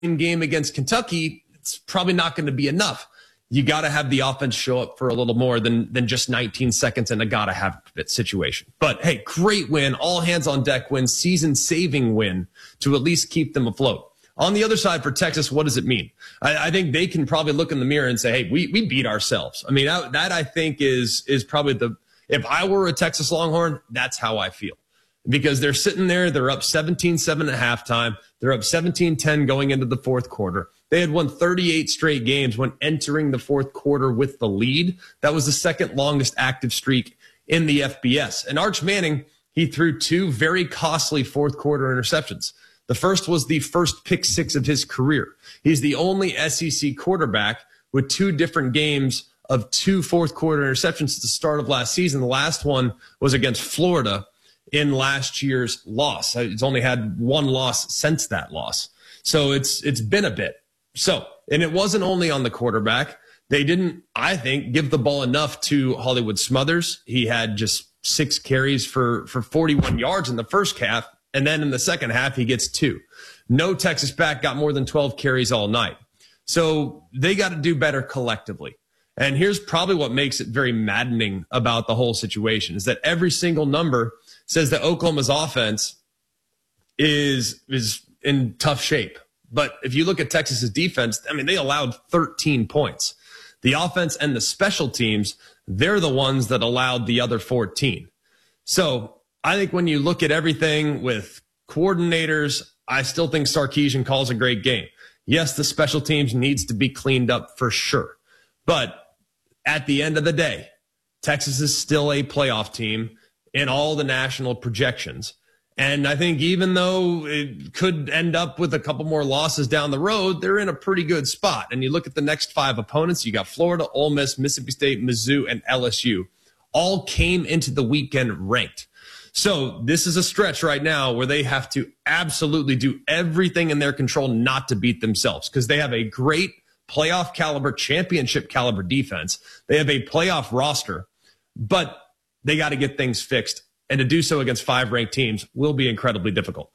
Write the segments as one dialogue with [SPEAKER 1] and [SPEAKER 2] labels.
[SPEAKER 1] game against Kentucky, it's probably not going to be enough. You got to have the offense show up for a little more than just 19 seconds and a got to have it situation. But hey, great win, all hands on deck win, season saving win to at least keep them afloat. On the other side for Texas, what does it mean? I think they can probably look in the mirror and say, hey, we beat ourselves. I mean, that I think is probably if I were a Texas Longhorn, that's how I feel. Because they're sitting there, they're up 17-7 at halftime. They're up 17-10 going into the fourth quarter. They had won 38 straight games when entering the fourth quarter with the lead. That was the second longest active streak in the FBS. And Arch Manning, he threw two very costly fourth quarter interceptions. The first was the first pick six of his career. He's the only SEC quarterback with two different games of two fourth quarter interceptions at the start of last season. The last one was against Florida in last year's loss. It's only had one loss since that loss. So it's been a bit. So, and it wasn't only on the quarterback. They didn't, I think, give the ball enough to Hollywood Smothers. He had just 6 carries for 41 yards in the first half. And then in the second half, he gets 2. No Texas back got more than 12 carries all night. So they got to do better collectively. And here's probably what makes it very maddening about the whole situation is that every single number says that Oklahoma's offense is in tough shape. But if you look at Texas's defense, I mean, they allowed 13 points. The offense and the special teams, they're the ones that allowed the other 14. So I think when you look at everything with coordinators, I still think Sarkisian calls a great game. Yes, the special teams needs to be cleaned up for sure. But at the end of the day, Texas is still a playoff team in all the national projections. And I think even though it could end up with a couple more losses down the road, they're in a pretty good spot. And you look at the next 5 opponents, you got Florida, Ole Miss, Mississippi State, Mizzou, and LSU. All came into the weekend ranked. So this is a stretch right now where they have to absolutely do everything in their control not to beat themselves because they have a great playoff caliber, championship caliber defense. They have a playoff roster, but they got to get things fixed. And to do so against 5 ranked teams will be incredibly difficult.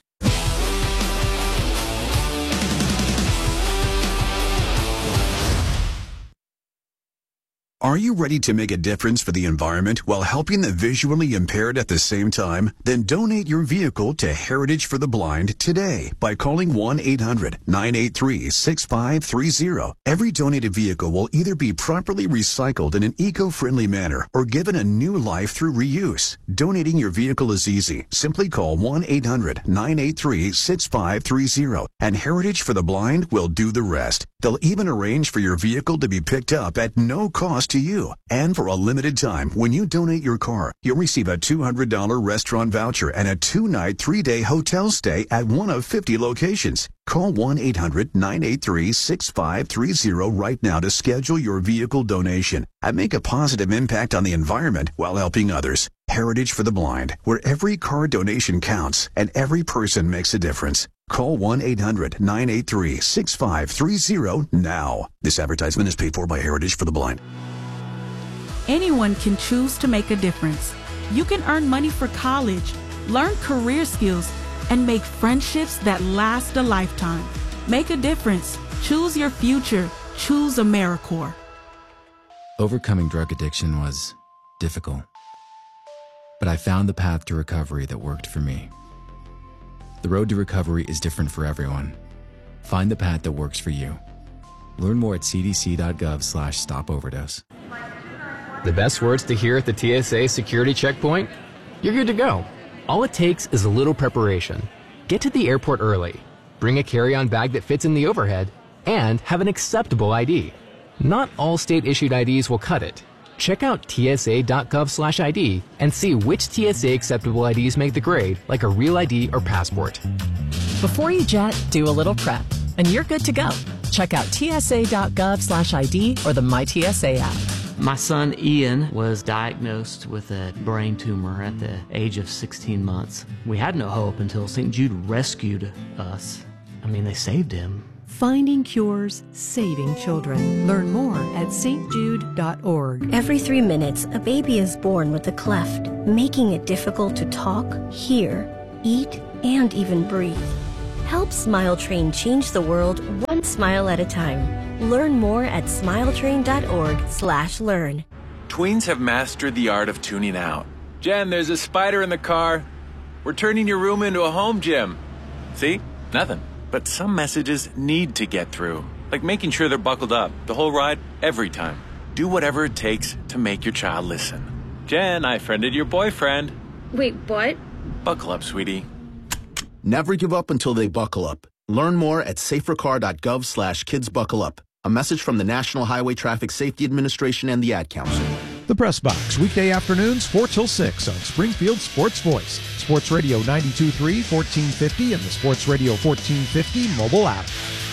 [SPEAKER 2] Are you ready to make a difference for the environment while helping the visually impaired at the same time? Then donate your vehicle to Heritage for the Blind today by calling 1-800-983-6530. Every donated vehicle will either be properly recycled in an eco-friendly manner or given a new life through reuse. Donating your vehicle is easy. Simply call 1-800-983-6530 and Heritage for the Blind will do the rest. They'll even arrange for your vehicle to be picked up at no cost to you. And for a limited time, when you donate your car, you'll receive a $200 restaurant voucher and a 2-night, 3-day hotel stay at one of 50 locations. Call 1-800-983-6530 right now to schedule your vehicle donation and make a positive impact on the environment while helping others. Heritage for the Blind, where every car donation counts and every person makes a difference. Call 1-800-983-6530 now. This advertisement is paid for by Heritage for the Blind.
[SPEAKER 3] Anyone can choose to make a difference. You can earn money for college, learn career skills, and make friendships that last a lifetime. Make a difference. Choose your future. Choose AmeriCorps.
[SPEAKER 4] Overcoming drug addiction was difficult, but I found the path to recovery that worked for me. The road to recovery is different for everyone. Find the path that works for you. Learn more at cdc.gov/stopoverdose.
[SPEAKER 5] The best words to hear at the TSA security checkpoint? You're good to go. All it takes is a little preparation. Get to the airport early, bring a carry-on bag that fits in the overhead, and have an acceptable ID. Not all state-issued IDs will cut it. Check out tsa.gov/ID and see which TSA acceptable IDs make the grade, like a real ID or passport.
[SPEAKER 6] Before you jet, do a little prep, and you're good to go. Check out tsa.gov/ID or the MyTSA app.
[SPEAKER 7] My son Ian was diagnosed with a brain tumor at the age of 16 months. We had no hope until St. Jude rescued us. I mean, they saved him.
[SPEAKER 8] Finding cures, saving children. Learn more at stjude.org.
[SPEAKER 9] Every 3 minutes, a baby is born with a cleft, making it difficult to talk, hear, eat, and even breathe. Help Smile Train change the world one smile at a time. Learn more at smiletrain.org/learn.
[SPEAKER 10] Tweens have mastered the art of tuning out. Jen, there's a spider in the car. We're turning your room into a home gym. See? Nothing. But some messages need to get through. Like making sure they're buckled up the whole ride, every time. Do whatever it takes to make your child listen. Jen, I friended your boyfriend.
[SPEAKER 11] Wait, what?
[SPEAKER 10] Buckle up, sweetie.
[SPEAKER 12] Never give up until they buckle up. Learn more at safercar.gov/kidsbuckleup. A message from the National Highway Traffic Safety Administration and the Ad Council.
[SPEAKER 13] The Press Box, weekday afternoons 4 till 6 on Springfield Sports Voice. Sports Radio 92.3, 1450, and the Sports Radio 1450 mobile app.